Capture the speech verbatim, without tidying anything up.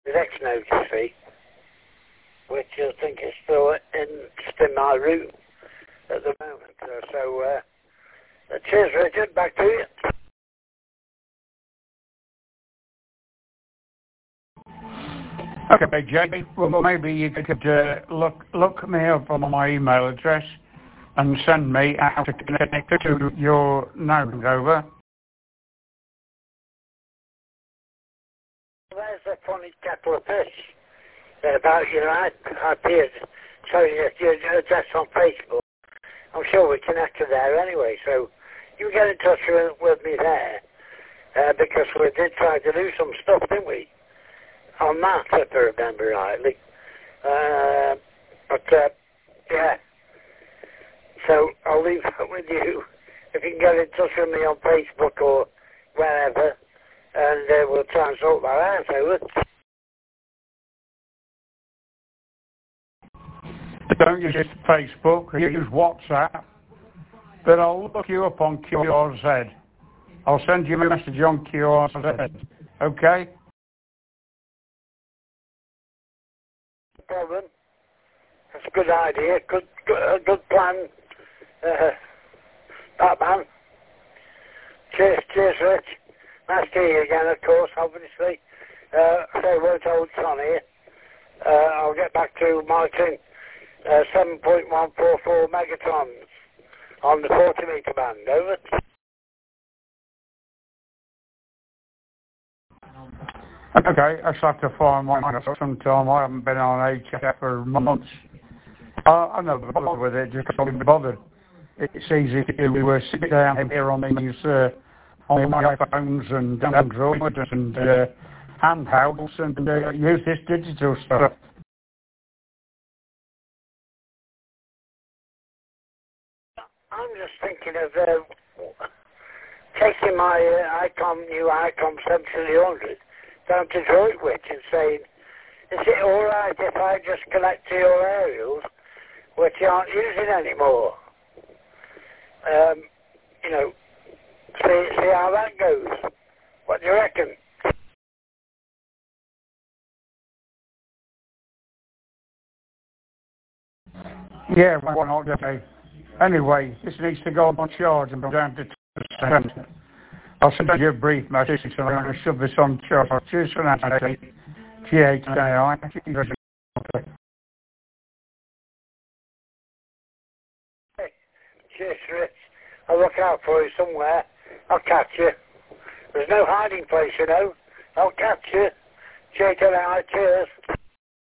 the next notice fee, which I think is still in, just in my room at the moment. Uh, so, uh, uh, cheers, Richard. Back to you. Okay, Jay. Well, maybe you could uh, look look me up on my email address and send me how to connect to your nose over. There's a funny kettle of fish about your I P, sorry, your address on Facebook. I'm sure we connected there anyway, so you get in touch with, with me there, uh, because we did try to do some stuff, didn't we? On that, if I remember rightly. Uh, but, uh, yeah. So I'll leave that with you. If you can get in touch with me on Facebook or wherever, and uh, we'll try and sort that out, over. Don't use Facebook, use WhatsApp, but I'll look you up on Q R Z. I'll send you a message on Q R Z, okay? No problem. That's a good idea, good, good, a good plan, uh, Batman. Cheers, cheers, Rich. Nice to hear you again, of course, obviously. Uh, so we're told Son here. Uh, I'll get back to Martin. Uh, seven point one four four megatons on the forty metre band, over. Okay, I shall have to find one sometime. I haven't been on H F for months. Uh, I'm not bothered with it, just can't be bothered. It's easy to do. We were sitting down here on these uh, on my iPhones and Androids and uh, handhelds and uh, use this digital stuff. I'm just thinking of uh, taking my uh, ICOM, new ICOM seventy-three hundred down to Droidwich and saying, is it alright if I just connect to your aerials, which you aren't using anymore? Um, you know, see, see how that goes. What do you reckon? Yeah, why not, okay. Anyway, this needs to go on charge and go down to two percent. I'll send you a brief message so I'm going to shove this on charge. Cheers for that, G H A I. Hey, cheers, Rich. I'll look out for you somewhere. I'll catch you. There's no hiding place, you know. I'll catch you. G H A I, cheers.